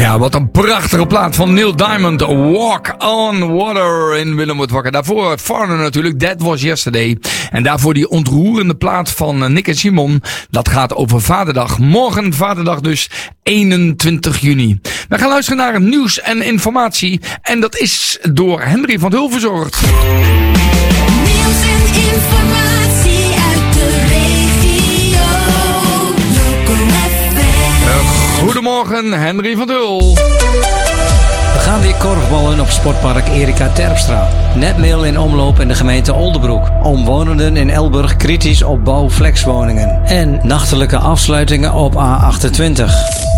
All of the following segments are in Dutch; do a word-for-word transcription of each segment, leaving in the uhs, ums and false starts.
Ja, wat een prachtige plaat van Neil Diamond. Walk on Water in Willem wordt wakker. Daarvoor Foreigner natuurlijk, That Was Yesterday. En daarvoor die ontroerende plaat van Nick en Simon. Dat gaat over Vaderdag. Morgen Vaderdag dus, eenentwintig juni. We gaan luisteren naar nieuws en informatie. En dat is door Henry van Hul verzorgd. Nieuws en informatie uit de regio. Local F M. Goedemorgen, Henry van Hul. We gaan weer korfballen op sportpark Erika Terpstra. Netmail in omloop in de gemeente Oldebroek. Omwonenden in Elburg kritisch op bouwflexwoningen. En nachtelijke afsluitingen op A achtentwintig.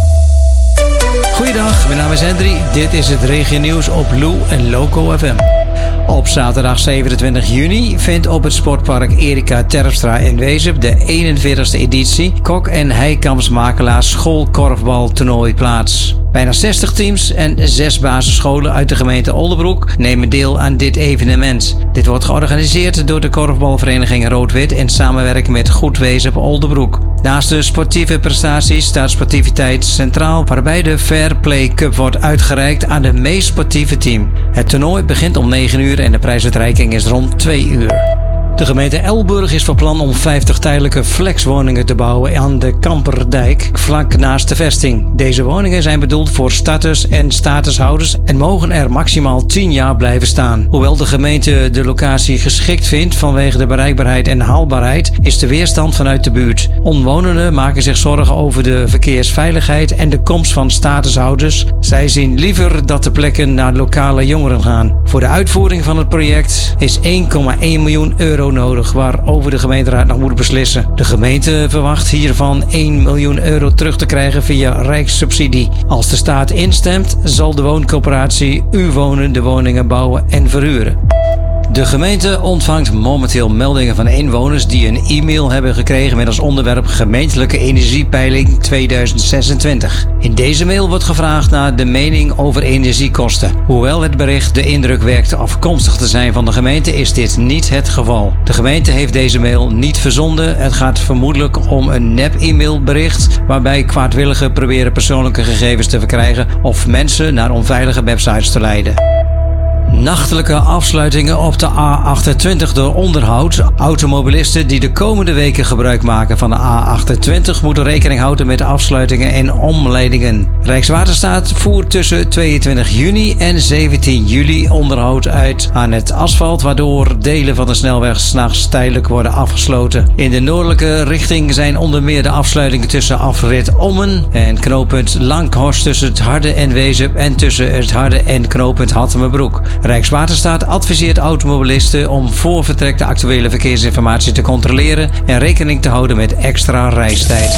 Goeiedag, mijn naam is Henry. Dit is het regionieuws op Lou en Loco F M. Op zaterdag zevenentwintig juni vindt op het sportpark Erika Terpstra in Wezep de eenenveertigste editie Kok- en Heikampsmakelaars schoolkorfbaltoernooi plaats. Bijna zestig teams en zes basisscholen uit de gemeente Oldebroek nemen deel aan dit evenement. Dit wordt georganiseerd door de korfbalvereniging Rood-Wit in samenwerking met Goed Wezep Oldebroek. Naast de sportieve prestaties staat sportiviteit centraal, waarbij de Fair Play Cup wordt uitgereikt aan de meest sportieve team. Het toernooi begint om negen uur en de prijsuitreiking is rond twee uur. De gemeente Elburg is van plan om vijftig tijdelijke flexwoningen te bouwen aan de Kamperdijk, vlak naast de vesting. Deze woningen zijn bedoeld voor starters en statushouders en mogen er maximaal tien jaar blijven staan. Hoewel de gemeente de locatie geschikt vindt vanwege de bereikbaarheid en haalbaarheid, is de weerstand vanuit de buurt. Omwonenden maken zich zorgen over de verkeersveiligheid en de komst van statushouders. Zij zien liever dat de plekken naar lokale jongeren gaan. Voor de uitvoering van het project is één komma één miljoen euro nodig, waarover de gemeenteraad nog moet beslissen. De gemeente verwacht hiervan één miljoen euro terug te krijgen via rijkssubsidie. Als de staat instemt, zal de wooncoöperatie U Wonen de woningen bouwen en verhuren. De gemeente ontvangt momenteel meldingen van inwoners die een e-mail hebben gekregen met als onderwerp gemeentelijke energiepeiling tweeduizend zesentwintig. In deze mail wordt gevraagd naar de mening over energiekosten. Hoewel het bericht de indruk wekt afkomstig te zijn van de gemeente, is dit niet het geval. De gemeente heeft deze mail niet verzonden. Het gaat vermoedelijk om een nep-e-mailbericht waarbij kwaadwilligen proberen persoonlijke gegevens te verkrijgen of mensen naar onveilige websites te leiden. Nachtelijke afsluitingen op de A achtentwintig door onderhoud. Automobilisten die de komende weken gebruik maken van de A achtentwintig moeten rekening houden met afsluitingen en omleidingen. Rijkswaterstaat voert tussen tweeëntwintig juni en zeventien juli onderhoud uit aan het asfalt, waardoor delen van de snelweg 's nachts tijdelijk worden afgesloten. In de noordelijke richting zijn onder meer de afsluitingen tussen afrit Ommen en knooppunt Langhorst tussen het Harde en Wezep en tussen het Harde en knooppunt Hattemerbroek. Rijkswaterstaat adviseert automobilisten om voor vertrek de actuele verkeersinformatie te controleren en rekening te houden met extra reistijd.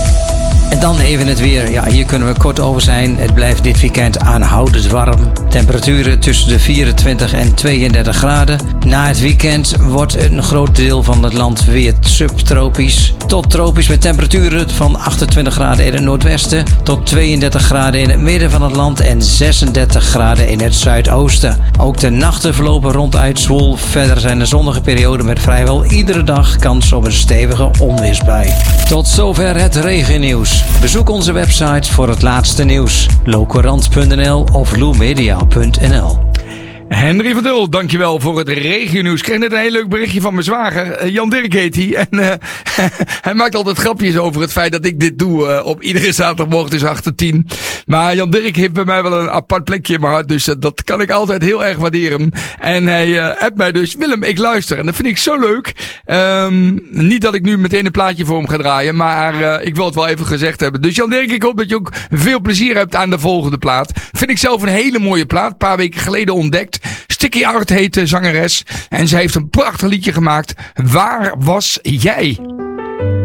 En dan even het weer. Ja, hier kunnen we kort over zijn. Het blijft dit weekend aanhoudend warm. Temperaturen tussen de vierentwintig en tweeëndertig graden. Na het weekend wordt een groot deel van het land weer subtropisch tot tropisch met temperaturen van achtentwintig graden in het noordwesten tot tweeëndertig graden in het midden van het land en zesendertig graden in het zuidoosten. Ook de nachten verlopen ronduit zwoel. Verder zijn er zonnige perioden met vrijwel iedere dag kans op een stevige onweersbui. Tot zover het regionieuws. Bezoek onze website voor het laatste nieuws. locorant punt n l of loumedia punt n l. Henry van Dul, dankjewel voor het regionieuws. Ik kreeg net een heel leuk berichtje van mijn zwager. Uh, Jan Dirk heet hij. En uh, hij maakt altijd grapjes over het feit dat ik dit doe uh, op iedere zaterdagmorgen tussen acht en tien. Maar Jan Dirk heeft bij mij wel een apart plekje in mijn hart. Dus uh, dat kan ik altijd heel erg waarderen. En hij uh, appt mij dus: Willem, ik luister. En dat vind ik zo leuk. Um, niet dat ik nu meteen een plaatje voor hem ga draaien. Maar uh, ik wil het wel even gezegd hebben. Dus Jan Dirk, ik hoop dat je ook veel plezier hebt aan de volgende plaat. Vind ik zelf een hele mooie plaat. Een paar weken geleden ontdekt. Sticky Art heet de zangeres. En ze heeft een prachtig liedje gemaakt. Waar was jij?